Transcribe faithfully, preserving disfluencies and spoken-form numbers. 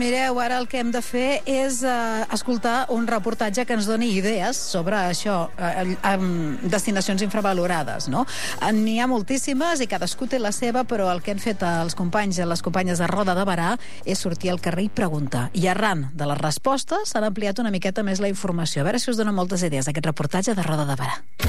Mireu, ara el que hem de fer és eh, escoltar un reportatge que ens doni idees sobre això, eh, eh, destinacions infravalorades, no? N'hi ha moltíssimes i cadascú té la seva, però el que han fet els companys i les companyes de Roda de Berà és sortir al carrer i preguntar. I arran de les respostes s'han ampliat una miqueta més la informació. A veure si us dona moltes idees aquest reportatge de Roda de Berà.